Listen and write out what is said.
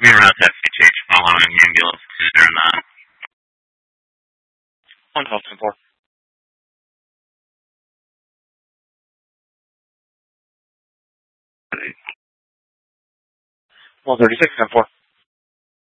Main route to FCH following ambulance 209. 112-4. 136-4.